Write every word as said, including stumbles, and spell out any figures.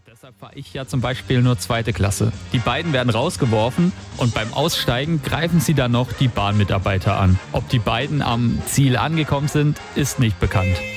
Deshalb fahre ich ja zum Beispiel nur zweite Klasse. Die beiden werden rausgeworfen und beim Aussteigen greifen sie dann noch die Bahnmitarbeiter an. Ob die beiden am Ziel angekommen sind, ist nicht bekannt.